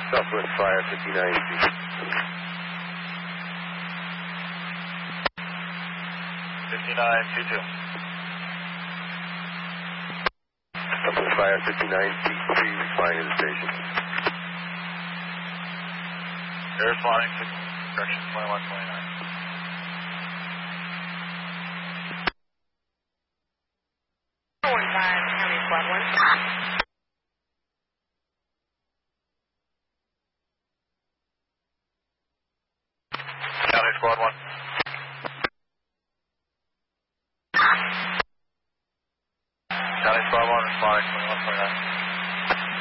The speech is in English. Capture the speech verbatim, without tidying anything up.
Southwest Fire fifty-nine C. fifty-nine C two. Southwest Fire fifty-nine C three, replying to the station. They're responding to correction twenty-one twenty-nine. one five, County Squad one. County Squad one.